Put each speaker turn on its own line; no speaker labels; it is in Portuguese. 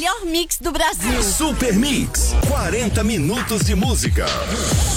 maior mix do Brasil.
Super Mix, 40 minutos de música.